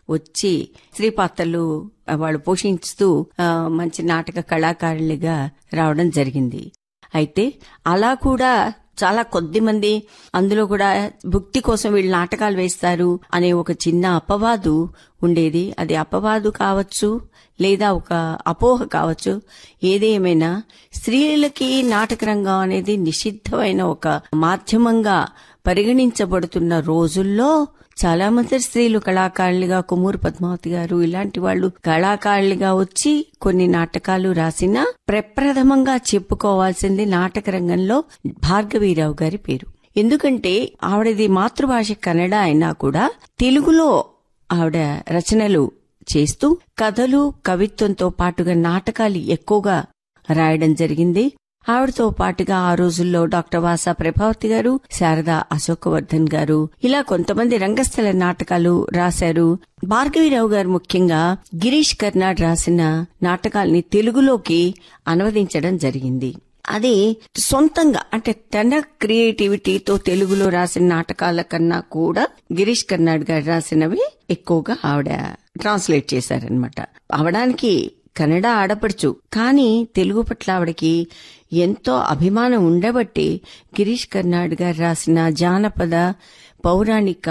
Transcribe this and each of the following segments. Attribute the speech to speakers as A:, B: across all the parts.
A: వచ్చి స్త్రీ పాత్రలు వాళ్ళు పోషిస్తూ మంచి నాటక కళాకారులుగా రావడం జరిగింది. అయితే అలా కూడా చాలా కొద్ది మంది అందులో కూడా భుక్తి కోసం వీళ్ళు నాటకాలు వేస్తారు అనే ఒక చిన్న అపవాదు ఉండేది. అది అపవాదు కావచ్చు లేదా ఒక అపోహ కావచ్చు. ఏదేమైనా స్త్రీలకి నాటక రంగం అనేది నిషిద్ధమైన ఒక మాధ్యమంగా పరిగణించబడుతున్న రోజుల్లో చాలా మంది స్త్రీలు కళాకారులుగా, కొమ్మూరు పద్మావతి గారు ఇలాంటి వాళ్ళు కళాకారులుగా వచ్చి కొన్ని నాటకాలు రాసినా ప్రప్రథమంగా చెప్పుకోవాల్సింది నాటక రంగంలో భార్గవీరావు గారి పేరు. ఎందుకంటే ఆవిడది మాతృభాష కన్నడ అయినా కూడా తెలుగులో ఆవిడ రచనలు చేస్తూ కథలు, కవిత్వంతో పాటుగా నాటకాలు ఎక్కువగా రాయడం జరిగింది. ఆవిడతో పాటుగా ఆ రోజుల్లో డాక్టర్ వాసా ప్రభావతి గారు, శారదా అశోకవర్ధన్ గారు ఇలా కొంతమంది రంగస్థల నాటకాలు రాశారు. భార్గవీరావు గారు ముఖ్యంగా గిరీష్ కర్నాడ్ రాసిన నాటకాల్ని తెలుగులోకి అనువదించడం జరిగింది. అది సొంతంగా అంటే తన క్రియేటివిటీతో తెలుగులో రాసిన నాటకాల కన్నా కూడా గిరీష్ కర్నాడ్ గారు రాసినవి ఎక్కువగా ఆవిడ ట్రాన్స్లేట్ చేశారనమాట. అవడానికి కన్నడ ఆడపడుచు, కానీ తెలుగు పట్ల ఆవిడకి ఎంతో అభిమానం ఉండబట్టి గిరీష్ కర్నాడ్ గారు రాసిన జానపద, పౌరాణిక,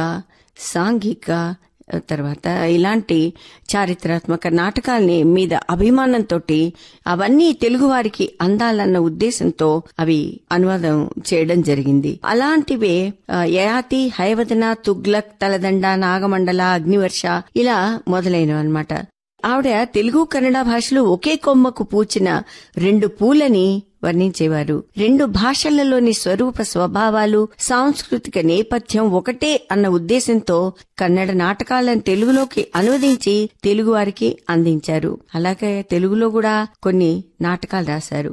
A: సాంఘిక తర్వాత ఇలాంటి చారిత్రాత్మక నాటకాల్ని మీద అభిమానంతో అవన్నీ తెలుగువారికి అందాలన్న ఉద్దేశంతో అవి అనువాదం చేయడం జరిగింది. అలాంటివే యయాతి, హయవదన, తుగ్లక్, తలదండ, నాగమండల, అగ్నివర్ష ఇలా మొదలైనవి అన్నమాట. ఆవిడ తెలుగు, కన్నడ భాషలో ఒకే కొమ్మకు పూచిన రెండు పూలని వర్ణించేవారు. రెండు భాషలలోని స్వరూప స్వభావాలు, సాంస్కృతిక నేపథ్యం ఒకటే అన్న ఉద్దేశంతో కన్నడ నాటకాలను తెలుగులోకి అనువదించి తెలుగు వారికి అందించారు. అలాగే తెలుగులో కూడా కొన్ని నాటకాలు రాశారు.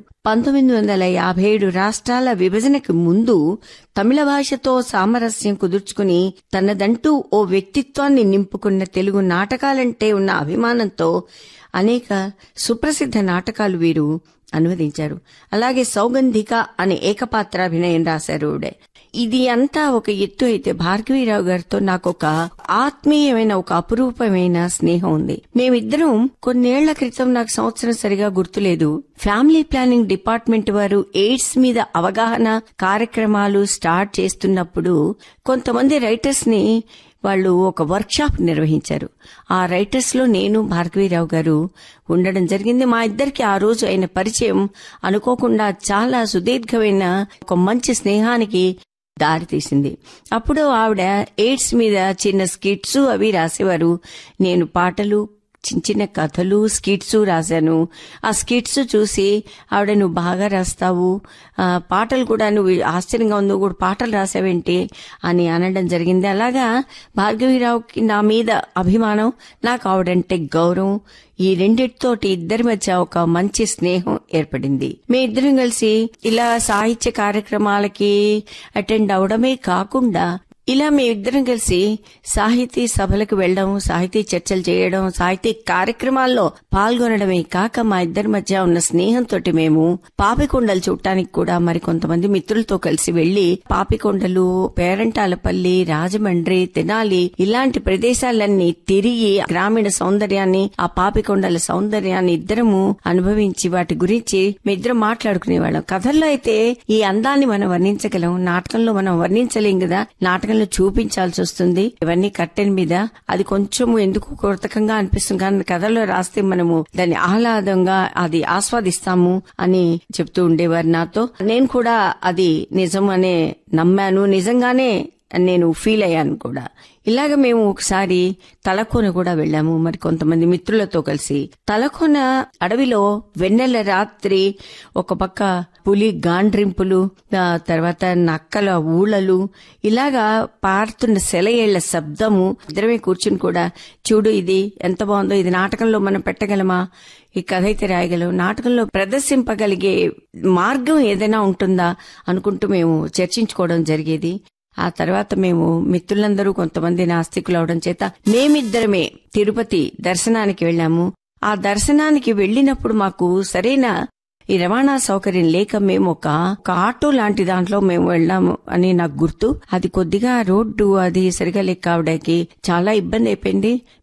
A: 1957 రాష్ట్రాల విభజనకు ముందు తమిళ భాషతో సామరస్యం కుదుర్చుకుని తనదంటూ ఓ వ్యక్తిత్వాన్ని నింపుకున్న తెలుగు నాటకాలంటే ఉన్న అభిమానంతో అనేక సుప్రసిద్ధ నాటకాలు వీరు అనువదించారు. అలాగే సౌగంధిక అనే ఏకపాత్రాభినయం రాశారు. ఇది అంతా ఒక ఎత్తు అయితే భార్గవీరావు గారితో నాకు ఒక ఆత్మీయమైన, ఒక అపురూపమైన స్నేహం ఉంది. మేమిద్దరం కొన్నేళ్ల క్రితం, నాకు సంవత్సరం సరిగా గుర్తులేదు, ఫ్యామిలీ ప్లానింగ్ డిపార్ట్మెంట్ వారు ఎయిడ్స్ మీద అవగాహన కార్యక్రమాలు స్టార్ట్ చేస్తున్నప్పుడు కొంతమంది రైటర్స్ ని వాళ్ళు ఒక వర్క్ షాప్ నిర్వహించారు. ఆ రైటర్స్ లో నేను, భార్గవీరావు గారు ఉండడం జరిగింది. మా ఇద్దరికి ఆ రోజు అయిన పరిచయం అనుకోకుండా చాలా సుదీర్ఘమైన ఒక మంచి స్నేహానికి దారితీసింది. అప్పుడు ఆవిడ ఎయిడ్స్ మీద చిన్న స్కిట్స్ అవి రాసేవారు. నేను పాటలు, చిన్న చిన్న కథలు, స్కిట్స్ రాశాను. ఆ స్కిట్స్ చూసి ఆవిడ నువ్వు బాగా రాస్తావు, పాటలు కూడా నువ్వు ఆశ్చర్యంగా ఉంది, కూడా పాటలు రాసావేంటి అని అనడం జరిగింది. అలాగా భార్గవీరావుకి నా మీద అభిమానం, నాకు ఆవిడంటే గౌరవం, ఈ రెండిటితోటి ఇద్దరి మధ్య ఒక మంచి స్నేహం ఏర్పడింది. మీ ఇద్దరం కలిసి ఇలా సాహిత్య కార్యక్రమాలకి అటెండ్ అవడమే కాకుండా ఇలా మేమిద్దరం కలిసి సాహితీ సభలకు వెళ్లడం, సాహితీ చర్చలు చేయడం, సాహితీ కార్యక్రమాల్లో పాల్గొనడమే కాక మా ఇద్దరి మధ్య ఉన్న స్నేహంతో మేము పాపికొండలు చూడటానికి కూడా మరి కొంతమంది మిత్రులతో కలిసి వెళ్లి పాపికొండలు, పేరంటాలపల్లి, రాజమండ్రి, తెనాలి ఇలాంటి ప్రదేశాలన్నీ తిరిగి గ్రామీణ సౌందర్యాన్ని, ఆ పాపికొండల సౌందర్యాన్ని ఇద్దరము అనుభవించి వాటి గురించి మేమిద్దరం మాట్లాడుకునేవాళ్ళం. కథల్లో అయితే ఈ అందాన్ని మనం వర్ణించగలం, నాటకంలో మనం వర్ణించలేం కదా, నాటకంలో చూపించాల్సి వస్తుంది. ఇవన్నీ కట్టెన్ మీద అది కొంచెం ఎందుకు కృతకంగా అనిపిస్తుంది, కానీ కథలో రాస్తే మనము దాన్ని ఆహ్లాదంగా అది ఆస్వాదిస్తాము అని చెప్తూ ఉండేవారు నాతో. నేను కూడా అది నిజం అనే నమ్మాను, నిజంగానే నేను ఫీల్ అయ్యాను కూడా. ఇలాగ మేము ఒకసారి తలకోన కూడా వెళ్లాము మరి కొంతమంది మిత్రులతో కలిసి. తలకోన అడవిలో వెన్నెల రాత్రి, ఒక పక్క పులి గాండ్రింపులు, తర్వాత నక్కల ఊళలు, ఇలాగా పారుతున్న సెలయేళ్ల శబ్దము, ఇద్దరమే కూర్చుని కూడా చూడు ఇది ఎంత బాగుందో, ఇది నాటకంలో మనం పెట్టగలమా, ఈ కథ అయితే రాయగలం, నాటకంలో ప్రదర్శింపగలిగే మార్గం ఏదైనా ఉంటుందా అనుకుంటూ మేము చర్చించుకోవడం జరిగేది. ఆ తర్వాత మేము మిత్రులందరూ కొంతమంది నాస్తికులు అవడం చేత మేమిద్దరమే తిరుపతి దర్శనానికి వెళ్లాము. ఆ దర్శనానికి వెళ్లినప్పుడు మాకు సరైన ఈ రవాణా సౌకర్యం లేక మేము ఒక ఆటో లాంటి దాంట్లో మేము వెళ్ళాము అని నాకు గుర్తు. అది కొద్దిగా రోడ్డు అది సరిగా లేక ఆవిడకి చాలా ఇబ్బంది అయిపోయింది.